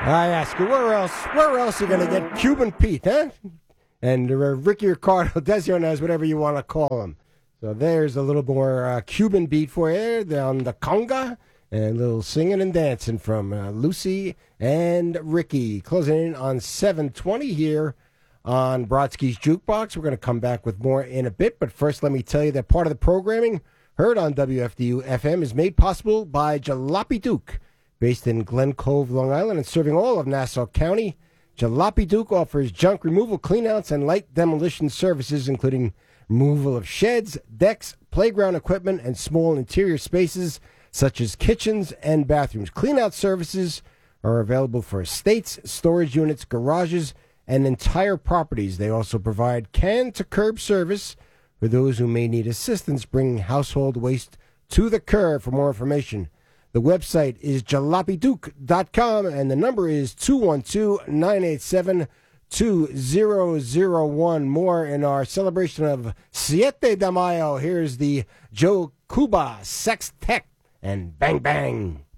I ask you, where else are you going to get Cuban Pete, huh? And Ricky Ricardo, Desionez, whatever you want to call him. So there's a little more Cuban beat for you down the conga, and a little singing and dancing from Lucy and Ricky. Closing in on 7:20 here on Brodsky's Jukebox. We're going to come back with more in a bit, but first let me tell you that part of the programming heard on WFDU-FM is made possible by Jalopy Duke, based in Glen Cove, Long Island, and serving all of Nassau County. Jalopy Duke offers junk removal, cleanouts, and light demolition services, including removal of sheds, decks, playground equipment, and small interior spaces, such as kitchens and bathrooms. Cleanout services are available for estates, storage units, garages, and entire properties. They also provide can-to-curb service for those who may need assistance bringing household waste to the curb. For more information, the website is jalopyduke.com, and the number is 212-987-2001. More in our celebration of Siete de Mayo. Here's the Joe Cuba Sextet and Bang Bang.